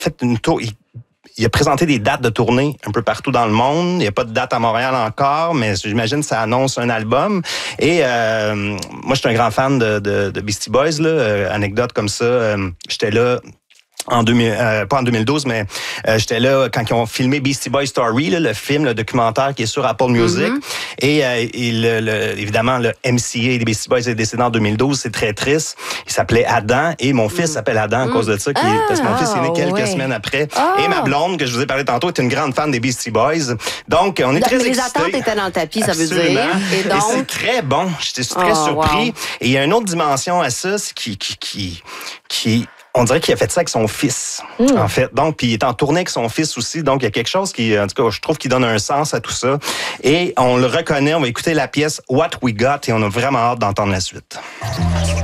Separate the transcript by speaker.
Speaker 1: fait une tour. Il a présenté des dates de tournée un peu partout dans le monde. Il n'y a pas de date à Montréal encore, mais j'imagine que ça annonce un album. Et moi, je suis un grand fan de Beastie Boys. Là. Anecdote comme ça, j'étais là pas en 2012, mais j'étais là quand ils ont filmé Beastie Boys Story, là, le film, le documentaire qui est sur Apple Music. Et évidemment, le MCA des Beastie Boys est décédé en 2012. C'est très triste. Il s'appelait Adam et mon fils s'appelle Adam à cause de ça. Parce que mon fils est né quelques semaines après. Et ma blonde, que je vous ai parlé tantôt, est une grande fan des Beastie Boys. Donc, on est très excités.
Speaker 2: Les attentes étaient dans le tapis, ça veut dire.
Speaker 1: Et donc... c'est très bon. J'étais très surpris. Wow. Et il y a une autre dimension à ça, c'est qui on dirait qu'il a fait ça avec son fils, en fait. Donc, puis il est en tournée avec son fils aussi. Donc, il y a quelque chose qui, en tout cas, je trouve qu'il donne un sens à tout ça. Et on le reconnaît. On va écouter la pièce What We Got et on a vraiment hâte d'entendre la suite.